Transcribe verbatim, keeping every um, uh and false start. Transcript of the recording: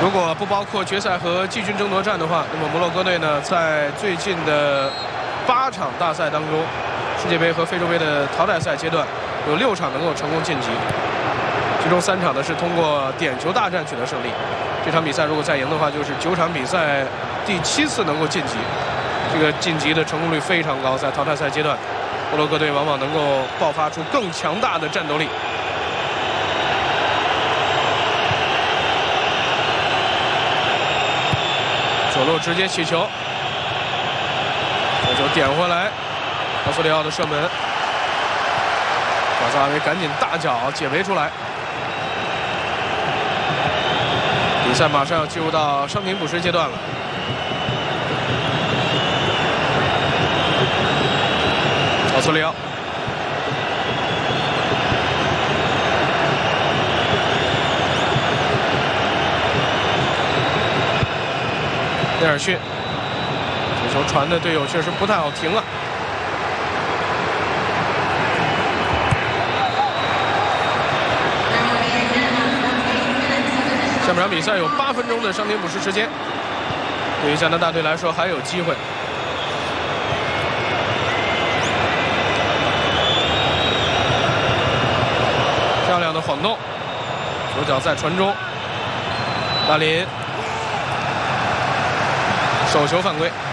如果不包括决赛和季军争夺战的话，那么摩洛哥队呢，在最近的八场大赛当中，世界杯和非洲杯的淘汰赛阶段，有六场能够成功晋级，其中三场呢是通过点球大战取得胜利。这场比赛如果再赢的话，就是九场比赛第七次能够晋级。这个晋级的成功率非常高，在淘汰赛阶段，摩洛哥队往往能够爆发出更强大的战斗力。左路直接起球，这球点回来，奥斯利奥的射门，卡萨维赶紧大脚解围出来。比赛马上要进入到伤停补时阶段了。奥斯利奥，内尔逊，这球传的队友确实不太好停啊。下半场比赛有八分钟的伤停补时时间，对于加拿大队来说还有机会。漂亮的晃动，左脚在传中，大林手球犯规。